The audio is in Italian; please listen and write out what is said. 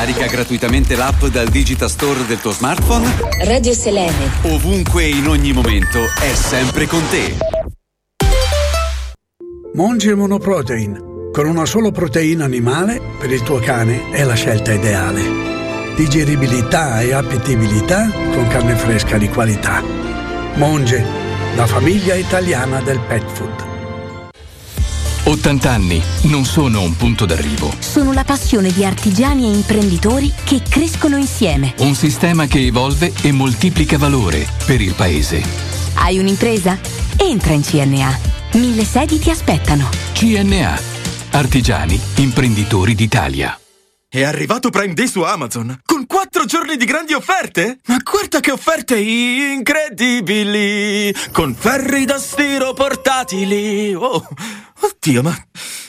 Scarica gratuitamente l'app dal Digital Store del tuo smartphone. Radio Selene. Ovunque e in ogni momento è sempre con te. Monge Monoprotein. Con una sola proteina animale, per il tuo cane è la scelta ideale. Digeribilità e appetibilità con carne fresca di qualità. Monge, la famiglia italiana del pet food. 80 anni non sono un punto d'arrivo. Sono la passione di artigiani e imprenditori che crescono insieme. Un sistema che evolve e moltiplica valore per il paese. Hai un'impresa? Entra in CNA. 1000 sedi ti aspettano. CNA. Artigiani, imprenditori d'Italia. È arrivato Prime Day su Amazon, con 4 giorni di grandi offerte? Ma guarda che offerte incredibili! Con ferri da stiro portatili! Oh, oddio, ma